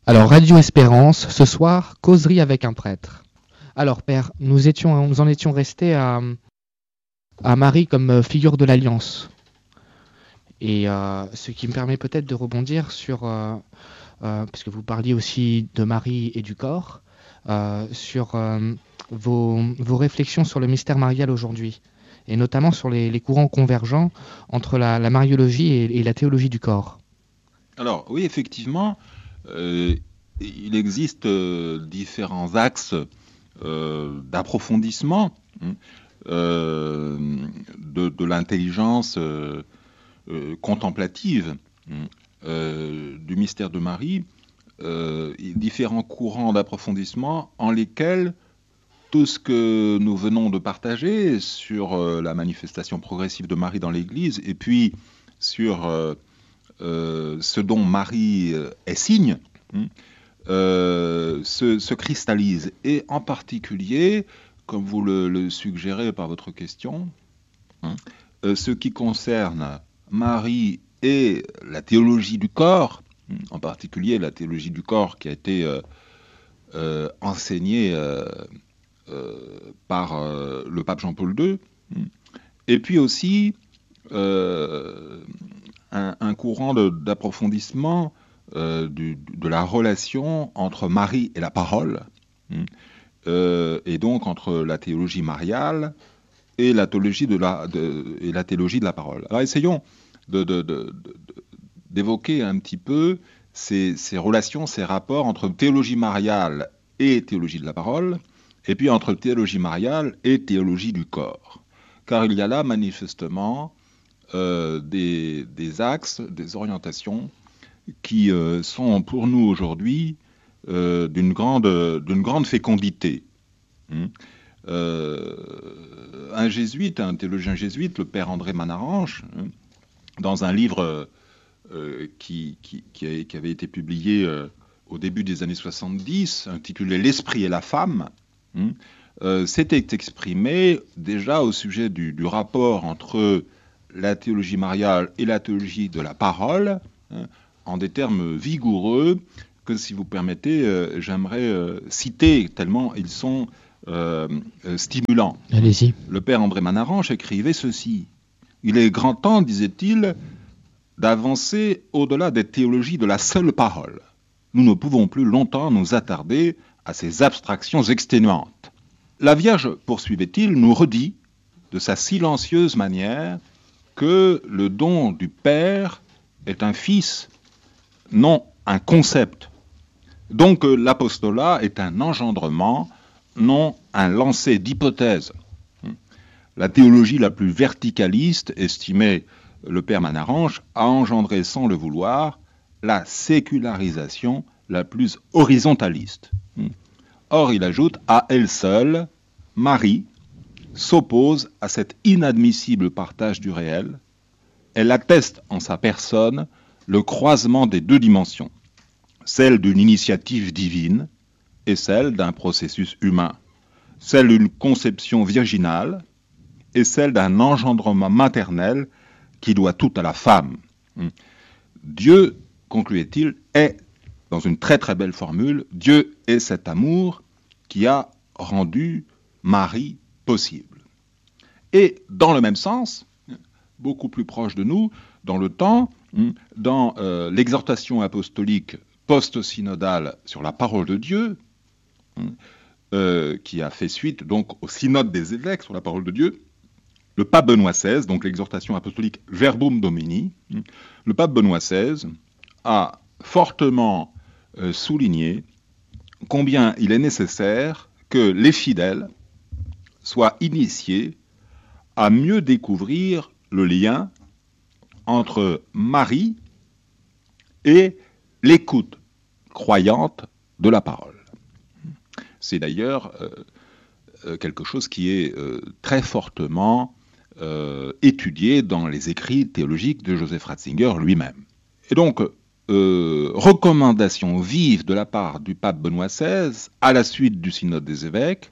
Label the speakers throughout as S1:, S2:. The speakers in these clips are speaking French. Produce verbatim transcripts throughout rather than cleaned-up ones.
S1: Alors, Radio Espérance, ce soir, causerie avec un prêtre. Alors, Père, nous, étions, nous en étions restés à, à Marie comme figure de l'Alliance. Et euh, ce qui me permet peut-être de rebondir sur, euh, euh, parce que vous parliez aussi de Marie et du corps, euh, sur euh, vos, vos réflexions sur le mystère marial aujourd'hui, et notamment sur les, les courants convergents entre la, la mariologie et, et la théologie du corps.
S2: Alors, oui, effectivement, euh, il existe euh, différents axes euh, d'approfondissement hein, euh, de, de l'intelligence euh, euh, contemplative hein, euh, du mystère de Marie, euh, différents courants d'approfondissement en lesquels tout ce que nous venons de partager sur euh, la manifestation progressive de Marie dans l'Église et puis sur euh, euh, ce dont Marie euh, est signe, hein, euh, se, se cristallise. Et en particulier, comme vous le, le suggérez par votre question, hein, euh, ce qui concerne Marie et la théologie du corps, hein, en particulier la théologie du corps qui a été euh, euh, enseignée euh, euh, par euh, le pape Jean-Paul deux, hein, et puis aussi euh, un, un courant de, d'approfondissement euh, du, de la relation entre Marie et la parole, hein, euh, et donc entre la théologie mariale et la théologie de la, de, et la, théologie de la parole. Alors essayons de, de, de, de, d'évoquer un petit peu ces, ces relations, ces rapports entre théologie mariale et théologie de la parole, et puis entre théologie mariale et théologie du corps. Car il y a là manifestement euh, des, des axes, des orientations qui euh, sont pour nous aujourd'hui euh, d'une grande, d'une grande fécondité. Hum. Euh, un jésuite, un théologien jésuite, le père André Manarange, hein, dans un livre euh, qui, qui, qui, a, qui avait été publié euh, au début des années soixante-dix, intitulé L'esprit et la femme, hein, euh, s'était exprimé déjà au sujet du, du rapport entre la théologie mariale et la théologie de la parole, hein, en des termes vigoureux que, si vous permettez, euh, j'aimerais euh, citer, tellement ils sont euh, euh, stimulants.
S1: Allez-y.
S2: Le père André Manarange écrivait ceci. Il est grand temps, disait-il, d'avancer au-delà des théologies de la seule parole. Nous ne pouvons plus longtemps nous attarder à ces abstractions exténuantes. La Vierge, poursuivait-il, nous redit, de sa silencieuse manière, que le don du Père est un fils, non un concept. Donc l'apostolat est un engendrement, non un lancer d'hypothèses. La théologie la plus verticaliste, estimait le père Manarange, a engendré sans le vouloir la sécularisation la plus horizontaliste. Or, il ajoute, à elle seule, Marie s'oppose à cet inadmissible partage du réel. Elle atteste en sa personne le croisement des deux dimensions, celle d'une initiative divine et celle d'un processus humain, celle d'une conception virginale et celle d'un engendrement maternel qui doit tout à la femme. Dieu, concluait-il, est, dans une très très belle formule, Dieu est cet amour qui a rendu Marie possible. Et dans le même sens, beaucoup plus proche de nous, dans le temps, dans euh, l'exhortation apostolique post-synodale sur la parole de Dieu, euh, qui a fait suite donc au synode des évêques sur la parole de Dieu, le pape Benoît seize, donc l'exhortation apostolique Verbum Domini, le pape Benoît seize a fortement euh, souligné combien il est nécessaire que les fidèles soient initiés à mieux découvrir le lien entre Marie et l'écoute croyante de la parole. C'est d'ailleurs euh, quelque chose qui est euh, très fortement euh, étudié dans les écrits théologiques de Joseph Ratzinger lui-même. Et donc, euh, recommandation vive de la part du pape Benoît seize, à la suite du synode des évêques,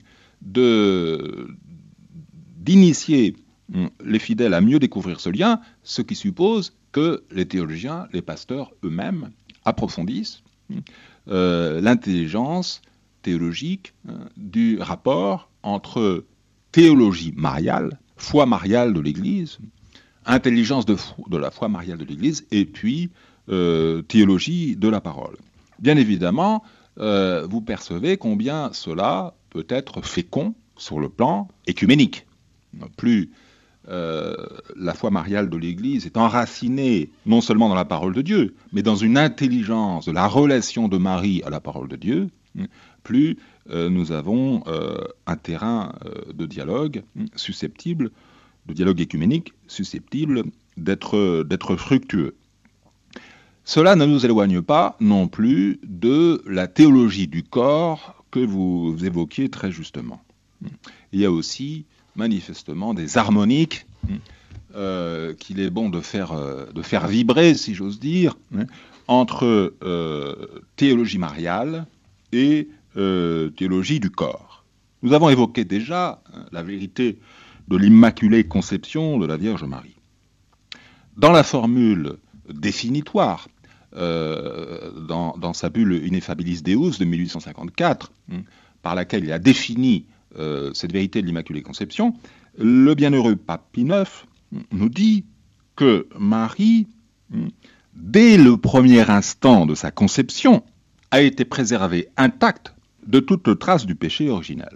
S2: de, d'initier les fidèles à mieux découvrir ce lien, ce qui suppose que les théologiens, les pasteurs eux-mêmes, approfondissent euh, l'intelligence théologique hein, du rapport entre théologie mariale, foi mariale de l'Église, intelligence de, de la foi mariale de l'Église, et puis euh, théologie de la parole. Bien évidemment, euh, vous percevez combien cela peut être fécond sur le plan écuménique. Plus euh, la foi mariale de l'Église est enracinée non seulement dans la parole de Dieu, mais dans une intelligence de la relation de Marie à la parole de Dieu, plus euh, nous avons euh, un terrain euh, de dialogue susceptible, de dialogue écuménique susceptible d'être, d'être fructueux. Cela ne nous éloigne pas non plus de la théologie du corps que vous évoquiez très justement. Il y a aussi manifestement des harmoniques euh, qu'il est bon de faire, euh, de faire vibrer, si j'ose dire, hein, entre euh, théologie mariale et euh, théologie du corps. Nous avons évoqué déjà hein, la vérité de l'Immaculée Conception de la Vierge Marie. Dans la formule définitoire, euh, dans, dans sa bulle Ineffabilis Deus de mille huit cent cinquante-quatre, hein, par laquelle il a défini euh, cette vérité de l'Immaculée Conception, le bienheureux pape Pie neuf nous dit que Marie, dès le premier instant de sa conception, a été préservée intacte de toute trace du péché originel.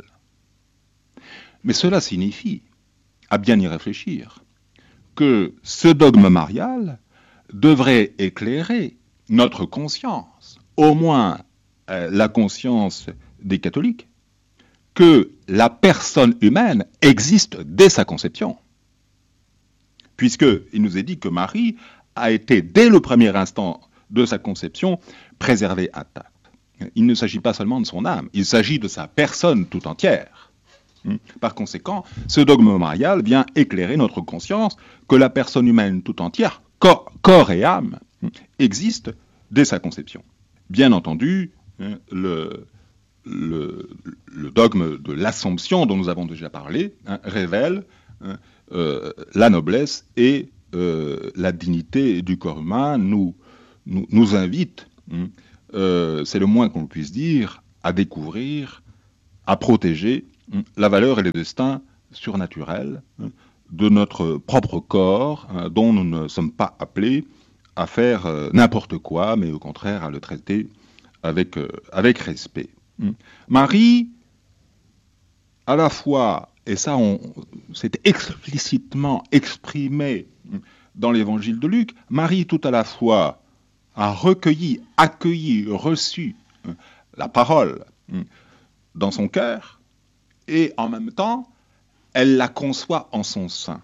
S2: Mais cela signifie, à bien y réfléchir, que ce dogme marial devrait éclairer notre conscience, au moins euh, la conscience des catholiques, que la personne humaine existe dès sa conception. Puisqu'il nous est dit que Marie a été, dès le premier instant de sa conception, préservée intacte. Il ne s'agit pas seulement de son âme, il s'agit de sa personne tout entière. Par conséquent, ce dogme marial vient éclairer notre conscience que la personne humaine tout entière, corps, corps et âme, existe dès sa conception. Bien entendu, le, le, le dogme de l'Assomption dont nous avons déjà parlé hein, révèle hein, euh, la noblesse et euh, la dignité du corps humain, nous, nous, nous invite, hein, euh, c'est le moins qu'on puisse dire, à découvrir, à protéger hein, la valeur et les destins surnaturels hein, de notre propre corps, hein, dont nous ne sommes pas appelés à faire euh, n'importe quoi, mais au contraire à le traiter avec, euh, avec respect. Marie, à la fois, et ça on, c'est explicitement exprimé dans l'évangile de Luc, Marie tout à la fois a recueilli, accueilli, reçu la parole dans son cœur, et en même temps, elle la conçoit en son sein.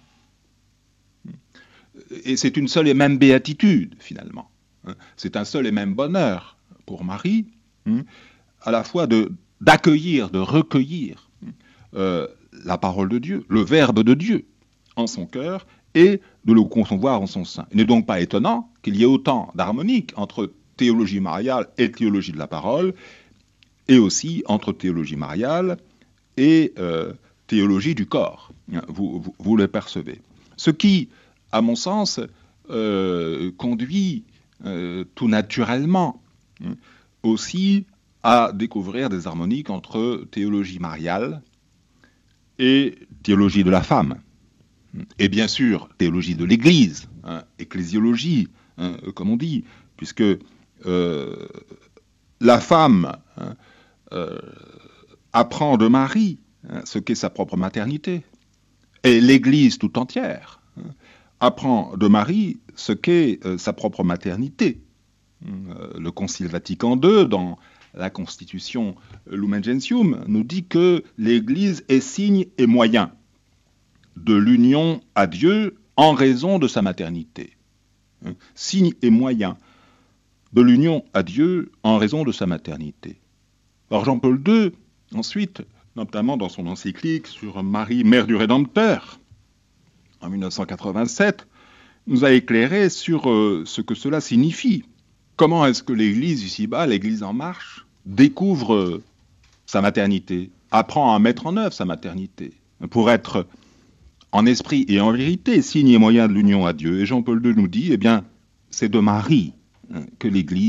S2: Et c'est une seule et même béatitude, finalement. C'est un seul et même bonheur pour Marie, à la fois de, d'accueillir, de recueillir euh, la parole de Dieu, le Verbe de Dieu en son cœur, et de le concevoir en son sein. Il n'est donc pas étonnant qu'il y ait autant d'harmonique entre théologie mariale et théologie de la parole, et aussi entre théologie mariale et euh, théologie du corps. Vous, vous, vous le percevez. Ce qui, à mon sens, euh, conduit euh, tout naturellement aussi à découvrir des harmoniques entre théologie mariale et théologie de la femme. Et bien sûr, théologie de l'Église, hein, ecclésiologie, hein, comme on dit, puisque euh, la femme hein, euh, apprend de Marie hein, ce qu'est sa propre maternité, et l'Église tout entière hein, apprend de Marie ce qu'est euh, sa propre maternité. Euh, le Concile Vatican deux, dans la Constitution Lumen Gentium, nous dit que l'Église est signe et moyen de l'union à Dieu en raison de sa maternité. Signe et moyen de l'union à Dieu en raison de sa maternité. Alors Jean-Paul deux, ensuite, notamment dans son encyclique sur Marie, mère du Rédempteur, en mille neuf cent quatre-vingt-sept, nous a éclairé sur euh, ce que cela signifie. Comment est-ce que l'Église ici-bas, l'Église en marche, découvre euh, sa maternité, apprend à mettre en œuvre sa maternité, pour être en esprit et en vérité signe et moyen de l'union à Dieu. Et Jean-Paul deux nous dit, eh bien, c'est de Marie hein, que l'Église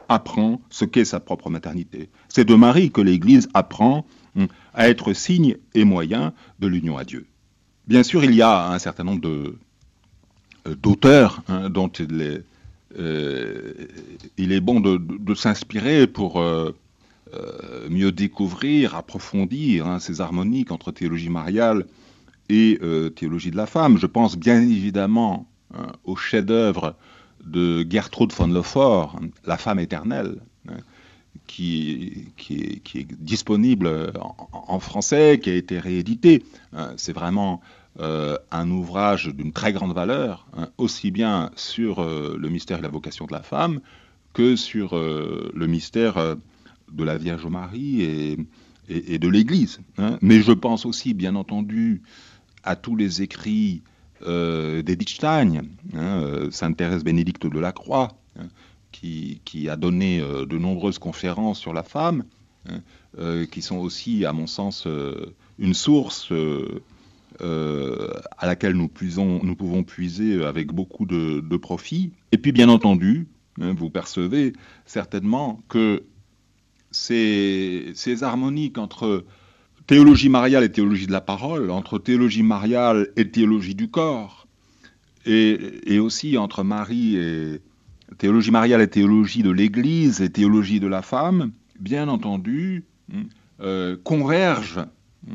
S2: apprend ce qu'est sa propre maternité. C'est de Marie que l'Église apprend à être signe et moyen de l'union à Dieu. Bien sûr, il y a un certain nombre de, d'auteurs hein, dont il est, euh, il est bon de, de, de s'inspirer pour euh, euh, mieux découvrir, approfondir hein, ces harmoniques entre théologie mariale et euh, théologie de la femme. Je pense bien évidemment hein, au chef-d'œuvre de Gertrude von Lefort, La femme éternelle, hein, qui, qui, est, qui est disponible en, en français, qui a été réédité. Hein, c'est vraiment euh, un ouvrage d'une très grande valeur, hein, aussi bien sur euh, le mystère et la vocation de la femme que sur euh, le mystère euh, de la Vierge Marie et, et, et de l'Église. Hein. Mais je pense aussi, bien entendu, à tous les écrits euh, d'Edith Stein, hein, euh, Sainte Thérèse Bénédicte de la Croix, hein, qui, qui a donné euh, de nombreuses conférences sur la femme, hein, euh, qui sont aussi, à mon sens, euh, une source euh, euh, à laquelle nous, puisons, nous pouvons puiser avec beaucoup de, de profit. Et puis, bien entendu, hein, vous percevez certainement que ces, ces harmoniques entre théologie mariale et théologie de la parole, entre théologie mariale et théologie du corps, et, et aussi entre Marie et théologie mariale et théologie de l'Église et théologie de la femme, bien entendu, euh, convergent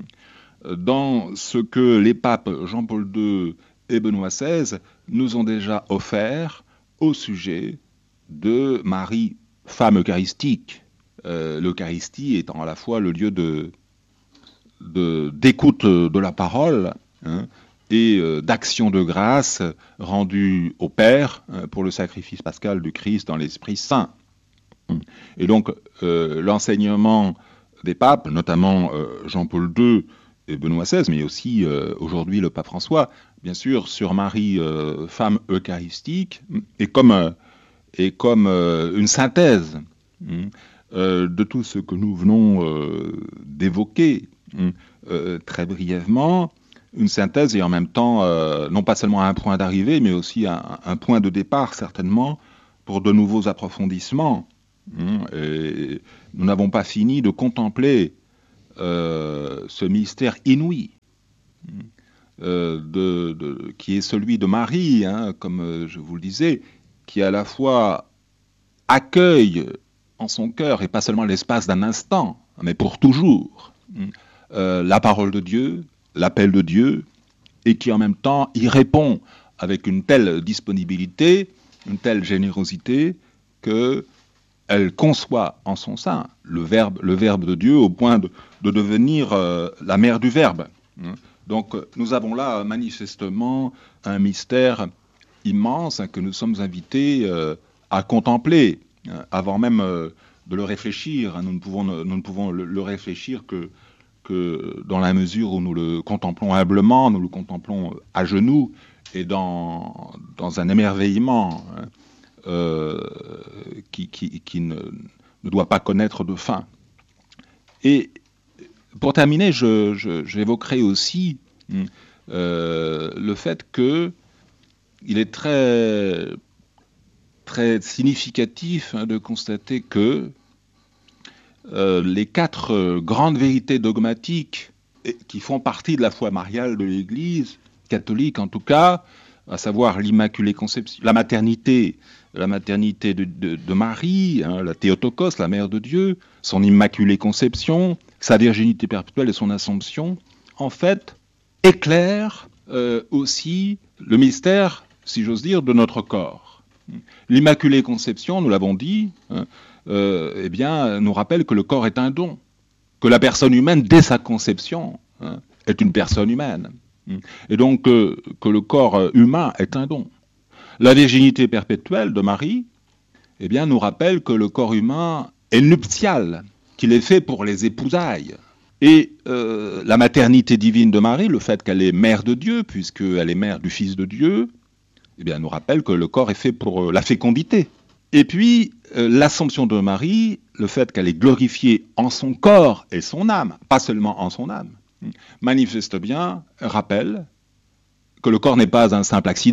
S2: dans ce que les papes Jean-Paul deux et Benoît seize nous ont déjà offert au sujet de Marie, femme eucharistique, euh, l'Eucharistie étant à la fois le lieu de De, d'écoute de la parole hein, et euh, d'action de grâce rendue au Père hein, pour le sacrifice pascal du Christ dans l'Esprit Saint. Et donc euh, l'enseignement des papes, notamment euh, Jean-Paul deux et Benoît seize, mais aussi euh, aujourd'hui le pape François, bien sûr, sur Marie, euh, femme eucharistique, est comme, euh, est comme euh, une synthèse hein, euh, de tout ce que nous venons euh, d'évoquer. Euh, très brièvement, une synthèse et en même temps, euh, non pas seulement un point d'arrivée, mais aussi un, un point de départ, certainement, pour de nouveaux approfondissements. Et nous n'avons pas fini de contempler euh, ce mystère inouï, euh, de, de, qui est celui de Marie, hein, comme je vous le disais, qui à la fois accueille en son cœur, et pas seulement l'espace d'un instant, mais pour toujours, Euh, la parole de Dieu, l'appel de Dieu, et qui en même temps y répond avec une telle disponibilité, une telle générosité, qu'elle conçoit en son sein le verbe, le verbe de Dieu au point de, de devenir euh, la mère du verbe. Donc nous avons là manifestement un mystère immense hein, que nous sommes invités euh, à contempler, hein, avant même euh, de le réfléchir. Hein. Nous ne pouvons, nous ne pouvons le, le réfléchir que que dans la mesure où nous le contemplons humblement, nous le contemplons à genoux et dans, dans un émerveillement hein, euh, qui, qui, qui ne, ne doit pas connaître de fin. Et pour terminer, je, je, j'évoquerai aussi euh, le fait que il est très, très significatif hein, de constater que Euh, les quatre euh, grandes vérités dogmatiques et, qui font partie de la foi mariale de l'Église, catholique en tout cas, à savoir l'Immaculée Conception, la maternité, la maternité de, de, de Marie, hein, la Théotokos, la Mère de Dieu, son Immaculée Conception, sa virginité perpétuelle et son Assomption, en fait, éclairent euh, aussi le mystère, si j'ose dire, de notre corps. L'Immaculée Conception, nous l'avons dit, hein, Euh, eh bien, nous rappelle que le corps est un don, que la personne humaine, dès sa conception, hein, est une personne humaine, et donc euh, que le corps humain est un don. La virginité perpétuelle de Marie, eh bien, nous rappelle que le corps humain est nuptial, qu'il est fait pour les épousailles. Et euh, la maternité divine de Marie, le fait qu'elle est mère de Dieu, puisqu'elle est mère du Fils de Dieu, eh bien, nous rappelle que le corps est fait pour euh, la fécondité. Et puis, euh, l'Assomption de Marie, le fait qu'elle est glorifiée en son corps et son âme, pas seulement en son âme, manifeste bien, rappelle que le corps n'est pas un simple accident,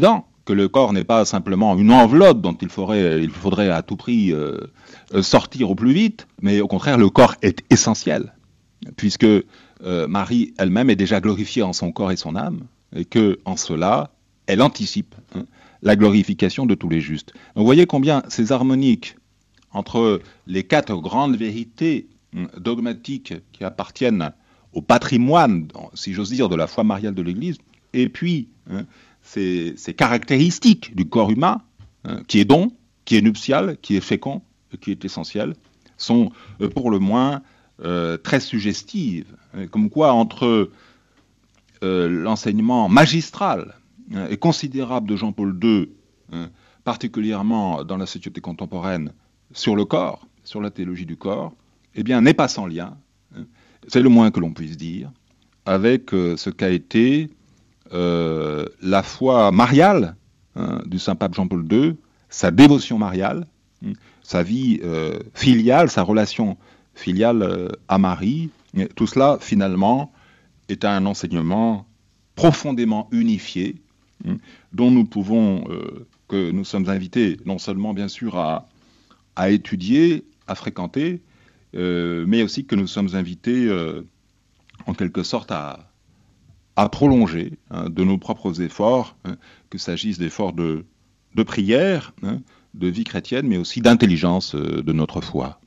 S2: que le corps n'est pas simplement une enveloppe dont il faudrait, il faudrait à tout prix euh, sortir au plus vite, mais au contraire, le corps est essentiel, puisque euh, Marie elle-même est déjà glorifiée en son corps et son âme, et que en cela, elle anticipe hein, la glorification de tous les justes. Donc vous voyez combien ces harmoniques entre les quatre grandes vérités hein, dogmatiques qui appartiennent au patrimoine, si j'ose dire, de la foi mariale de l'Église, et puis hein, ces, ces caractéristiques du corps humain, hein, qui est don, qui est nuptial, qui est fécond, qui est essentiel, sont euh, pour le moins euh, très suggestives. Comme quoi, entre euh, l'enseignement magistral hein, et considérable de Jean-Paul deux, hein, particulièrement dans la société contemporaine, sur le corps, sur la théologie du corps, eh bien, n'est pas sans lien, hein, c'est le moins que l'on puisse dire, avec euh, ce qu'a été euh, la foi mariale hein, du Saint-Pape Jean-Paul deux, sa dévotion mariale, hein, sa vie euh, filiale, sa relation filiale euh, à Marie. Et tout cela, finalement, est un enseignement profondément unifié, hein, dont nous pouvons, euh, que nous sommes invités non seulement, bien sûr, à, à étudier, à fréquenter, euh, mais aussi que nous sommes invités, euh, en quelque sorte, à, à prolonger hein, de nos propres efforts, hein, qu'il s'agisse d'efforts de, de prière, hein, de vie chrétienne, mais aussi d'intelligence euh, de notre foi.